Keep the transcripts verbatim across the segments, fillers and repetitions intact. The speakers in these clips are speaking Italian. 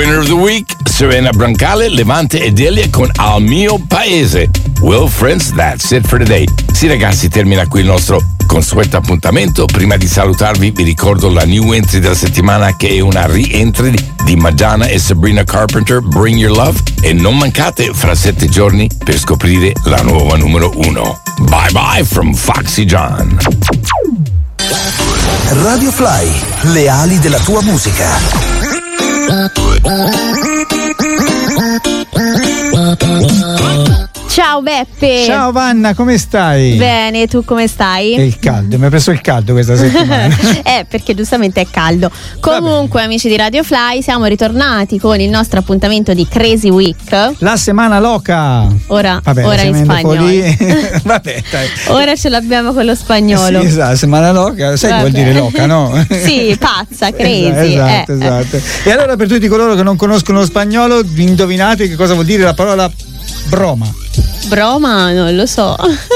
Winner of the Week, Serena Brancale, Levante e Delia con Al Mio Paese. Well friends, that's it for today. Sì ragazzi, termina qui il nostro consueto appuntamento. Prima di salutarvi vi ricordo la new entry della settimana, che è una re-entry di Madonna e Sabrina Carpenter, Bring Your Love, e non mancate fra sette giorni per scoprire la nuova numero uno. Bye bye from Foxy John. Radio Fly, le ali della tua musica. Ciao Beppe. Ciao Vanna, come stai? Bene, tu come stai? È il caldo, mi ha preso il caldo questa settimana. Eh, perché giustamente è caldo. Comunque, amici di Radio Fly, siamo ritornati con il nostro appuntamento di Crazy Week. La settimana loca. Ora, Vabbè, ora in spagnolo. Vabbè, dai. Ora ce l'abbiamo con lo spagnolo. Sì, esatto, settimana loca, sai che vuol dire loca, no? Sì, pazza, crazy. Esatto, eh. esatto. E allora, per tutti coloro che non conoscono lo spagnolo, indovinate che cosa vuol dire la parola broma? Broma, non lo so.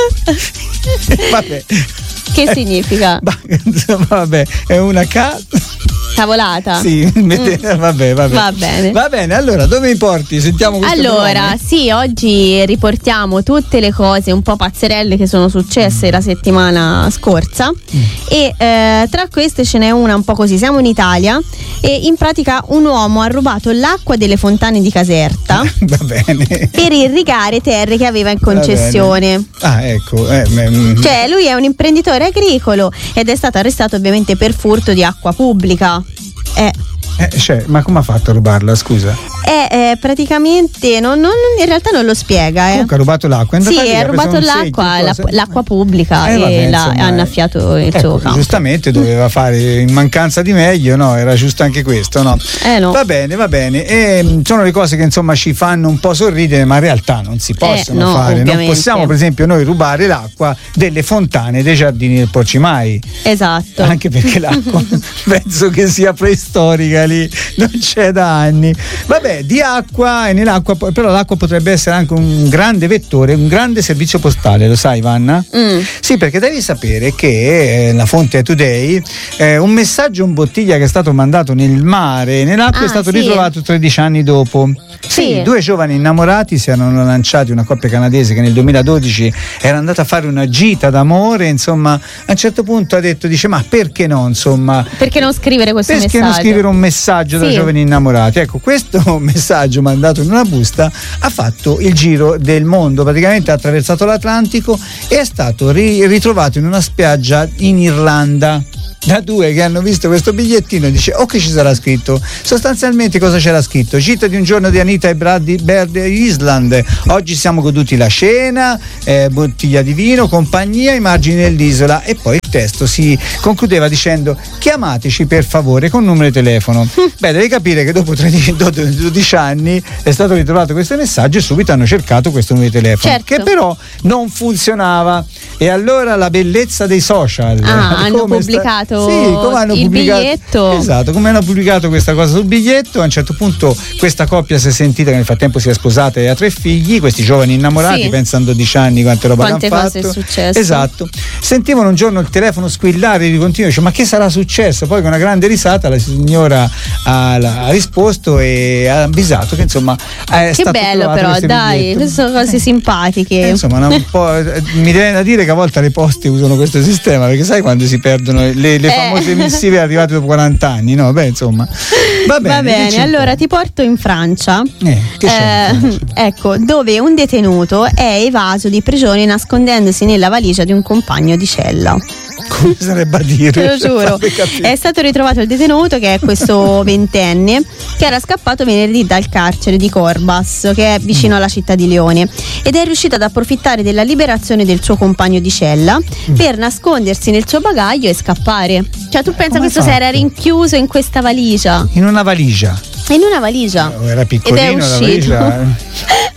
Vabbè. Che significa? Eh, vabbè, è una ca... Cavolata? Sì, mm. vabbè, vabbè. Va bene. Va bene, allora dove mi porti? Sentiamo questo. Allora, brome. sì, oggi riportiamo tutte le cose un po' pazzerelle che sono successe mm. la settimana scorsa mm. e eh, tra queste ce n'è una un po' così. Siamo in Italia e in pratica un uomo ha rubato l'acqua delle fontane di Caserta Va bene. per irrigare terre che aveva in concessione. Ah, ecco. Eh, m- cioè, lui è un imprenditore agricolo ed è stato arrestato ovviamente per furto di acqua pubblica. Eh. Eh, cioè, ma come ha fatto a rubarla, scusa? Eh, eh, praticamente non, non, in realtà non lo spiega. Eh. Comunque ha rubato l'acqua. Sì, lì, ha rubato l'acqua, secchio, la, l'acqua pubblica eh, e vabbè, l'ha insomma, annaffiato il ecco, suo campo. Giustamente doveva fare in mancanza di meglio, no? Era giusto anche questo, no? Eh no. Va bene, va bene. E sono le cose che insomma ci fanno un po' sorridere, ma in realtà non si possono eh, no, fare. ovviamente. Non possiamo, per esempio, noi rubare l'acqua delle fontane dei giardini del Porcimai. Esatto. Anche perché l'acqua penso che sia preistorica lì, non c'è da anni. Vabbè, di acqua e nell'acqua, però l'acqua potrebbe essere anche un grande vettore, un grande servizio postale, lo sai Vanna? Mm. Sì, perché devi sapere che eh, la fonte è Today, eh, un messaggio in bottiglia che è stato mandato nel mare, nell'acqua, ah, è stato sì. ritrovato tredici anni dopo. Sì, Sì. due giovani innamorati si erano lanciati, una coppia canadese che nel duemiladodici era andata a fare una gita d'amore, insomma, a un certo punto ha detto, dice, ma perché no, insomma? Perché non scrivere questo Perché messaggio? non scrivere un messaggio da Sì. giovani innamorati? Ecco, questo messaggio mandato in una busta ha fatto il giro del mondo, praticamente ha attraversato l'Atlantico e è stato ri- ritrovato in una spiaggia in Irlanda da due che hanno visto questo bigliettino. Dice, oh, che ci sarà scritto? Sostanzialmente cosa c'era scritto? Gita di un giorno di Anita e Brady Bird Island, oggi siamo goduti la cena, eh, bottiglia di vino, compagnia ai margini dell'isola. E poi il testo si concludeva dicendo, chiamateci per favore con numero di telefono. Beh, devi capire che dopo tredici, dodici anni è stato ritrovato questo messaggio e subito hanno cercato questo numero di telefono, certo. che però non funzionava. E allora la bellezza dei social. Ah, hanno come pubblicato sta... sì, come hanno il pubblicato... biglietto. Esatto, come hanno pubblicato questa cosa sul biglietto. A un certo punto questa coppia si è sentita, che nel frattempo si è sposata e ha tre figli, questi giovani innamorati, sì. pensano a dodici anni quante roba Quante che hanno cose fatto. è successo. Esatto. Sentivano un giorno il telefono squillare di continuo, dice, ma che sarà successo? Poi con una grande risata la signora ha, ha risposto e ha avvisato che insomma è Che stato bello però, dai, biglietto. queste sono cose simpatiche. Eh, insomma, un po', mi viene da dire che a volte le poste usano questo sistema, perché sai quando si perdono le, le Eh. famose missive arrivate dopo quaranta anni, no? Beh, insomma. Va bene, Va bene, allora ti porto in Francia. Eh, che c'è in Francia? Ecco, dove un detenuto è evaso di prigione nascondendosi nella valigia di un compagno di cella. Come sarebbe a dire? Te lo giuro. Fammi capire. È stato ritrovato il detenuto, che è questo ventenne che era scappato venerdì dal carcere di Corbas, che è vicino alla città di Lione, ed è riuscito ad approfittare della liberazione del suo compagno di cella mm. per nascondersi nel suo bagaglio e scappare. Cioè, tu pensa, questo si era rinchiuso in questa valigia. In una valigia? In una valigia. Era piccolino ed è la uscito. valigia.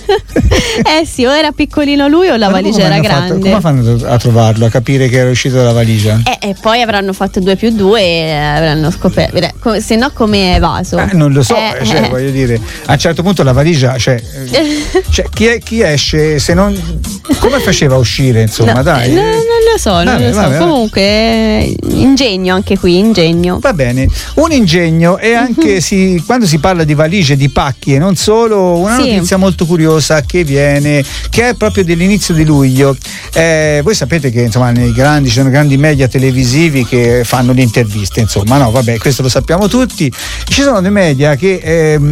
Eh sì, o era piccolino lui o la Ma valigia come era hanno fatto- grande. come fanno a trovarlo, a capire che era uscito dalla valigia? Eh, e poi avranno fatto due più due e avranno scoperto. Vedete, come- Se no, come è evaso? Eh, non lo so, Eh, cioè, eh. voglio dire, a un certo punto la valigia, cioè, eh, cioè, chi, è- chi esce se non. Come faceva a uscire, insomma, No, dai. no, non lo so, non Vabbè, lo so. vabbè, vabbè. Comunque, eh, ingegno anche qui, ingegno. Va bene, un ingegno e anche si, quando si parla di valigie, di pacchi e non solo, una Sì. notizia molto curiosa che viene, che è proprio dell'inizio di luglio. Eh, voi sapete che insomma nei grandi, ci sono grandi media televisivi che fanno le interviste, insomma, no, vabbè, questo lo sappiamo tutti. Ci sono dei media che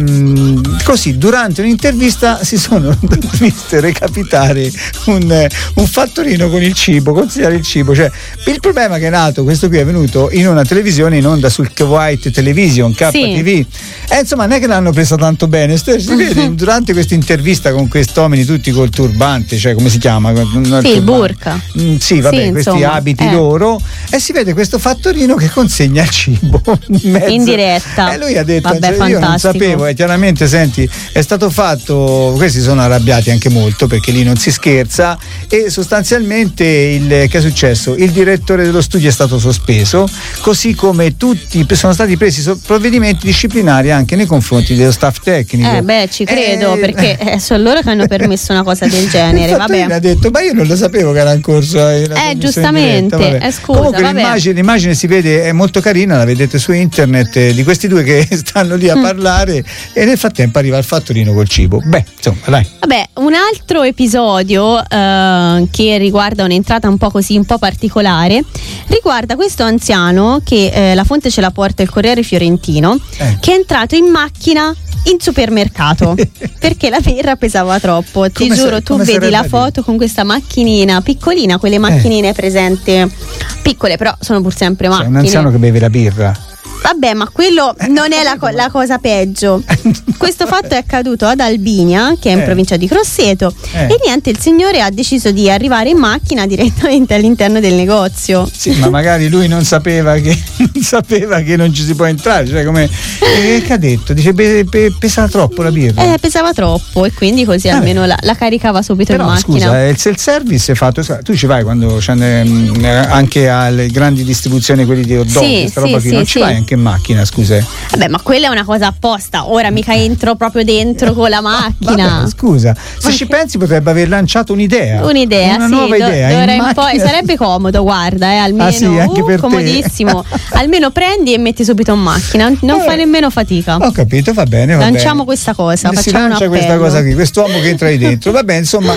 ehm, così durante un'intervista si sono viste recapitare un, eh, un fattorino con il cibo, consigliare il cibo. Cioè, il problema che è nato, questo qui è venuto in una televisione in onda sul Kuwait Television, K T V, Sì. e insomma non è che l'hanno presa tanto bene. Si vede durante questa intervista con questi uomini tutti col turbante, cioè come si chiama? Non il Sì, il turbante. burka. Mm, sì, vabbè, Sì, questi insomma, abiti eh. loro, e si vede questo fattorino che consegna il cibo in mezzo. In diretta. E lui ha detto: Vabbè, cioè, io non fantastico. sapevo, e chiaramente senti, è stato fatto, questi sono arrabbiati anche molto perché lì non si scherza, e sostanzialmente il, che è successo? Il direttore dello studio è stato sospeso, così come tutti sono stati presi so- provvedimenti disciplinari anche nei confronti dello staff tecnico. Eh beh, ci credo, Eh, perché eh, sono loro che hanno permesso una cosa del genere. Il fattorino Vabbè. ha detto: ma io non lo sapevo che era in corso eh, la trasmissione giustamente, in diretta, vabbè. eh, scusa, Comunque vabbè. l'immagine, l'immagine si vede, è molto carina, la vedete su internet, eh, di questi due che stanno lì a Mm. parlare, e nel frattempo arriva il fattorino col cibo. Beh, insomma, dai. Vabbè, un altro episodio eh, che riguarda un'entrata un po' così, un po' particolare, riguarda questo anziano che eh, la fonte ce la porta il Corriere Fiorentino, Eh. che è entrato in macchina in supermercato perché la birra pesava troppo. Ti Come giuro, se- tu come vedi sarebbe la a dire? foto con questa macchinina piccolina, quelle macchinine presenti piccole, però sono pur sempre C'è macchine. un anziano che beve la birra. Vabbè, ma quello non è la, co- la cosa peggio. Questo fatto è accaduto ad Albinia, che è in Eh. provincia di Grosseto, Eh. e niente, il signore ha deciso di arrivare in macchina direttamente all'interno del negozio. Sì, ma magari lui non sapeva che non sapeva che non ci si può entrare, cioè come eh, che ha detto? Dice pe- pe- pesa troppo la birra. Eh, pesava troppo e quindi così Vabbè. almeno la, la caricava subito Però in macchina. scusa, eh, il self-service è fatto, tu ci vai quando c'è mm, anche alle grandi distribuzioni, quelli di hot dog, Sì, questa sì, roba qui, sì, non ci sì. vai anche in macchina, scusa. Vabbè, ma quella è una cosa apposta. Ora mica entro proprio dentro con la macchina. Vabbè, scusa, se ci pensi potrebbe aver lanciato un'idea. Un'idea, una sì, nuova do- idea. d'ora in in poi macchina- sarebbe comodo, guarda, eh, almeno Ah, sì, anche uh, per te. comodissimo. Almeno prendi e metti subito in macchina, non Eh, fai nemmeno fatica. Ho capito, va bene. Va Lanciamo bene. questa cosa, Si facciamo un lancia questa appello. cosa qui, quest'uomo che entra lì dentro. Vabbè, insomma,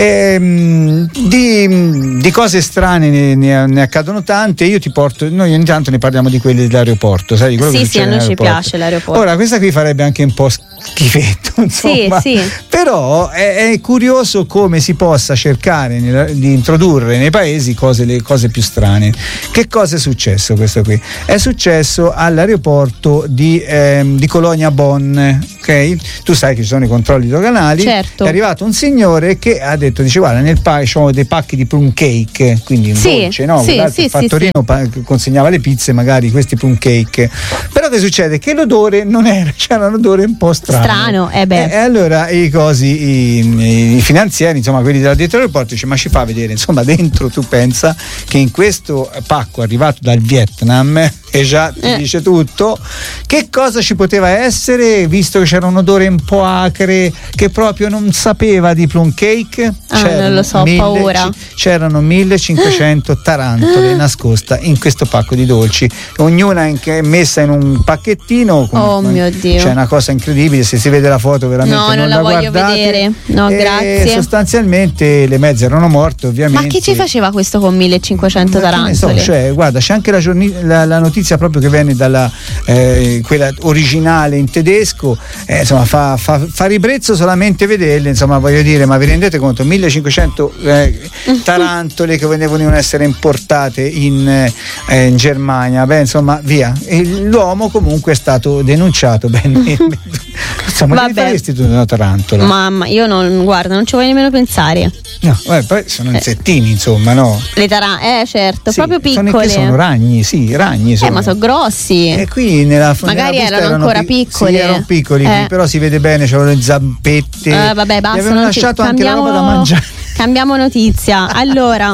ehm, di, di cose strane ne, ne- ne accadono tante. Io ti porto, noi ogni tanto ne parliamo di quelli dell'aeroporto, sai? Di quello Sì, che sì, succede a noi ci all'aeroporto. piace l'aeroporto. Ora, questa qui farebbe anche un po' schifetto, insomma. sì. Però è, è curioso come si possa cercare nel- di introdurre nei paesi cose, le cose più strane. Che cosa è successo questo qui? È successo all'aeroporto di, ehm, di Colonia Bonn, ok? Tu sai che ci sono i controlli doganali. Certo. È arrivato un signore che ha detto, dice, guarda, nel pa- ci sono dei pacchi di plum cake, quindi un Sì, dolce, no? sì, Guardate, sì, il sì, fattorino pa- consegnava le pizze, magari questi plum cake. Però che succede? Che l'odore non era, c'era un odore un po' strano. Strano, eh beh. E, e allora i cosi, i, i finanzieri, insomma, quelli della dietro aeroporto, dice, ma ci fa vedere, insomma, dentro tu pensa che in questo pacco arrivato dal Vietnam, e già ti Eh. dice tutto, che cosa ci poteva essere, visto che c'era un odore un po' acre, che proprio non sapeva di plum cake. Ah, non lo so, ho paura. C'erano millecinquecento tarantole nascoste in questo pacco di dolci, ognuna in- messa in un pacchettino con- Oh mio Dio. c'è una cosa incredibile, se si vede la foto veramente No, non, non la voglio guardate. vedere. No, E grazie. sostanzialmente le mezze erano morte, ovviamente. Ma chi ci faceva questo con millecinquecento Ma che ne so, tarantole? cioè, guarda, c'è anche la, giorni- la- la notizia proprio che viene dalla eh, quella originale in tedesco, eh, insomma fa, fa, fa ribrezzo solamente vederle, insomma, voglio dire, ma vi rendete conto, millecinquecento eh, tarantole che venivano a essere importate in, eh, in Germania, beh, insomma, via. E l'uomo comunque è stato denunciato, beh, Insomma, che faresti tu una tarantola? Mamma, io non, guarda, non ci voglio nemmeno pensare. No, vabbè, poi sono insettini, insomma, no? Le tarantole, eh certo, Sì, proprio piccole. Sono, che sono ragni, sì, ragni sono. Eh, ma sono grossi. E qui nella magari nella erano ancora pi- piccoli. Sì, erano piccoli, eh. però si vede bene, c'erano le zampette. Eh, vabbè, basta. Gli avevano lasciato ci... anche la roba da mangiare. Cambiamo notizia. Allora,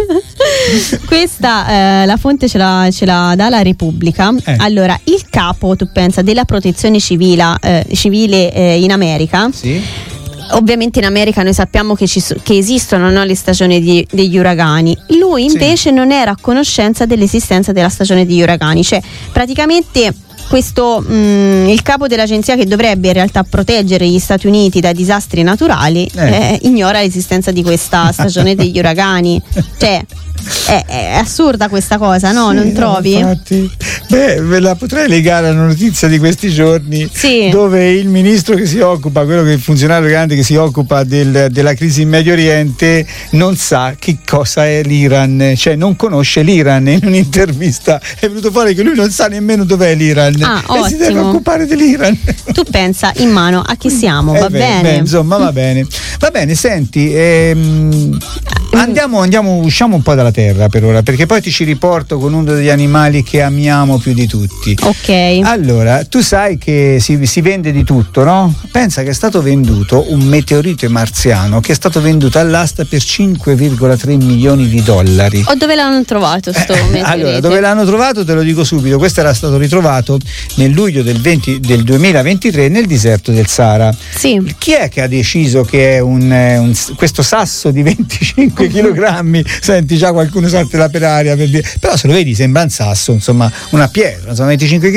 questa eh, la fonte ce la, ce la dà la Repubblica. Eh. Allora, il capo, tu pensa, della protezione civile, eh, civile eh, in America. Sì. Ovviamente in America noi sappiamo che, ci so, che esistono, no, le stagioni di, degli uragani. Lui invece sì. non era a conoscenza dell'esistenza della stagione degli uragani, cioè praticamente questo mh, il capo dell'agenzia che dovrebbe in realtà proteggere gli Stati Uniti dai disastri naturali eh. Eh, ignora l'esistenza di questa stagione degli uragani. Cioè È, è assurda questa cosa, no? Sì, non trovi? No, infatti, beh, ve la potrei legare alla notizia di questi giorni, sì. dove il ministro che si occupa, quello che è il funzionario grande che si occupa del, della crisi in Medio Oriente, non sa che cosa è l'Iran, cioè non conosce l'Iran. In un'intervista è venuto fuori che lui non sa nemmeno dov'è l'Iran ah, e ottimo. si deve occupare dell'Iran. Tu pensa in mano a chi siamo, va eh beh, bene? Beh, insomma, va bene. Va bene, senti, ehm, andiamo, andiamo, usciamo un po' dalla terra per ora, perché poi ti ci riporto con uno degli animali che amiamo più di tutti. Ok. Allora, tu sai che si, si vende di tutto, no? Pensa che è stato venduto un meteorite marziano che è stato venduto all'asta per cinque virgola tre milioni di dollari. O dove l'hanno trovato sto eh, meteorite? Allora, dove l'hanno trovato te lo dico subito. Questo era stato ritrovato nel luglio del, venti, del duemilaventitré nel deserto del Sahara. Sì. Chi è che ha deciso che è un, un questo sasso di venticinque chilogrammi? Senti, già qualcuno salta per aria per dire, però se lo vedi sembra un sasso, insomma una pietra, insomma venticinque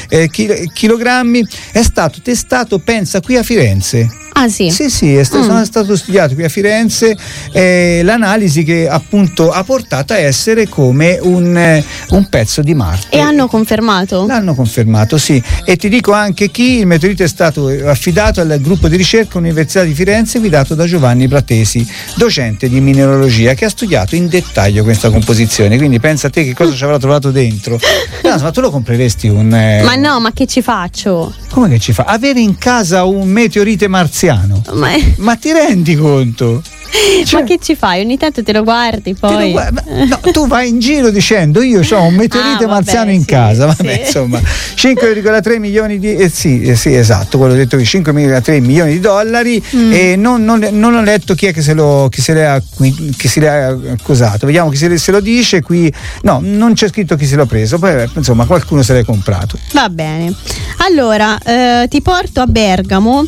chilogrammi, è stato testato, pensa, qui a Firenze. Ah sì? Sì, sì, è st- mm. sono stato studiato qui a Firenze, eh, l'analisi che appunto ha portato a essere come un, eh, un pezzo di Marte. E hanno confermato? L'hanno confermato, sì. E ti dico anche chi: il meteorite è stato affidato al gruppo di ricerca Università di Firenze guidato da Giovanni Pratesi, docente di mineralogia, che ha studiato in dettaglio questa composizione. Quindi pensa a te che cosa ci avrà trovato dentro. No, ma tu lo compreresti un... Eh... Ma no, ma che ci faccio? Come che ci fa? Avere in casa un meteorite marziano? Ma, ma ti rendi conto? Cioè, ma che ci fai? Ogni tanto te lo guardi poi. Lo guardi, no, tu vai in giro dicendo io ho un meteorite ah, marziano vabbè, in sì, casa. Vabbè, sì. Insomma, cinque virgola tre milioni di eh, sì, eh, sì, esatto, quello detto che cinque virgola tre milioni di dollari mm. e non, non, non ho letto chi è che se lo che se l'ha che se l'ha accusato. Vediamo chi se, se lo dice qui. No, non c'è scritto chi se l'ha preso, poi insomma qualcuno se l'ha comprato. Va bene. Allora, eh, ti porto a Bergamo,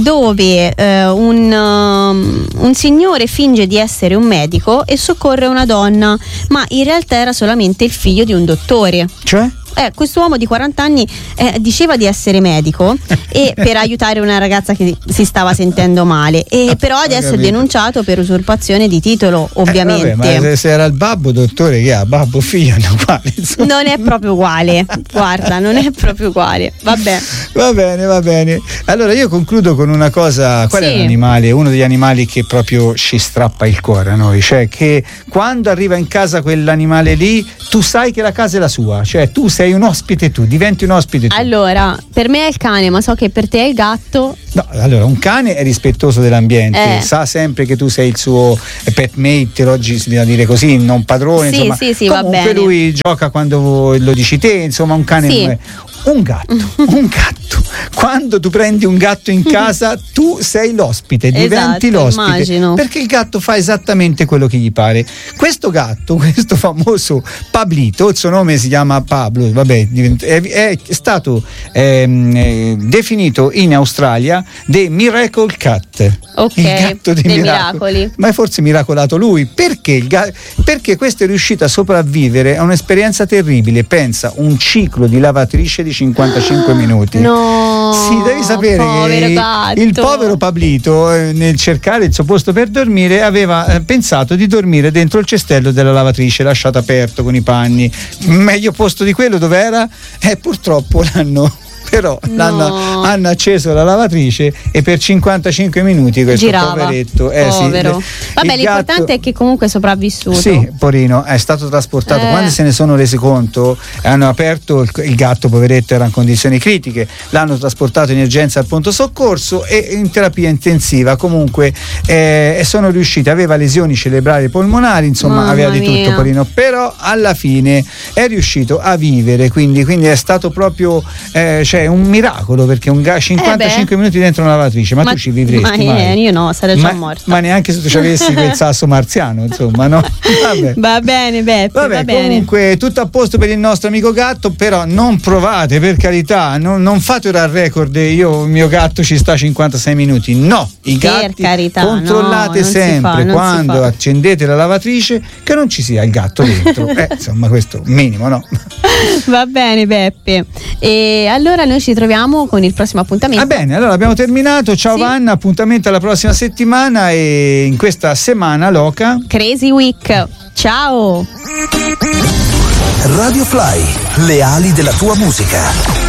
dove eh, un, um, un signore finge di essere un medico e soccorre una donna, ma in realtà era solamente il figlio di un dottore. Cioè? Eh, quest'uomo di quaranta anni eh, diceva di essere medico e per aiutare una ragazza che si stava sentendo male, e però adesso è denunciato per usurpazione di titolo, ovviamente. Eh, vabbè, ma se era il babbo dottore, che ha babbo figlio è uguale, insomma. Non è proprio uguale, guarda, non è proprio uguale. Vabbè. Va bene, va bene. Allora io concludo con una cosa. Qual sì. è l'animale? Uno degli animali che proprio ci strappa il cuore a noi, cioè che quando arriva in casa quell'animale lì, tu sai che la casa è la sua, cioè tu sei un ospite, tu diventi un ospite tu. Allora, per me è il cane, ma so che per te è il gatto. No, allora un cane è rispettoso dell'ambiente, eh. sa sempre che tu sei il suo pet mate, oggi si deve dire così, non padrone, sì, insomma. Sì, sì, comunque va bene. Lui gioca quando lo dici te, insomma, un cane sì. non è. Un gatto, un gatto. Quando tu prendi un gatto in casa, tu sei l'ospite, diventi esatto, l'ospite. Immagino. Perché il gatto fa esattamente quello che gli pare. Questo gatto, questo famoso Pablito, il suo nome si chiama Pablo, vabbè, è, è stato ehm, definito in Australia The Miracle Cat. Ok, il gatto dei, dei miracoli. miracoli. Ma è forse miracolato lui. Perché? Il ga- perché questo è riuscito a sopravvivere a un'esperienza terribile. Pensa, un ciclo di lavatrice di cinquantacinque minuti. No, sì, devi sapere che gatto. il povero Pablito, eh, nel cercare il suo posto per dormire, aveva eh, pensato di dormire dentro il cestello della lavatrice lasciato aperto con i panni. Meglio posto di quello dov'era? Eh, purtroppo l'hanno però No. l'hanno, hanno acceso la lavatrice e per cinquantacinque minuti questo Girava. poveretto eh, sì, Povero. le- Vabbè, il l'importante gatto- è che comunque è sopravvissuto. Sì, porino, è stato trasportato. Eh. Quando se ne sono resi conto, hanno aperto il, il gatto, poveretto, era in condizioni critiche, l'hanno trasportato in urgenza al pronto soccorso e in terapia intensiva. Comunque eh, e sono riusciti, aveva lesioni cerebrali polmonari, insomma, Mamma aveva di mia. tutto, porino, però alla fine è riuscito a vivere, quindi, quindi è stato proprio eh, cioè un miracolo, perché un ga- cinquantacinque Eh beh. minuti dentro una lavatrice, ma, Ma- tu ci vivresti ma, eh, mai? io no, sarei già ma, morta. ma neanche se tu ci avessi quel sasso marziano, insomma, no? Vabbè. Va bene, Beppe, Vabbè, va bene. comunque tutto a posto per il nostro amico gatto, però non provate, per carità, non, non fate ora il record, io il mio gatto ci sta cinquantasei minuti, no, i Per gatti carità, controllate no, non si sempre fa, non si quando fa. accendete la lavatrice che non ci sia il gatto dentro, eh, insomma questo minimo, no? Va bene, Beppe. E allora noi ci troviamo con il prossimo appuntamento. Va bene, allora abbiamo terminato, ciao Sì. Vanna, appuntamento alla prossima settimana e in questa settimana loca Crazy Week. Ciao. Radio Fly, le ali della tua musica.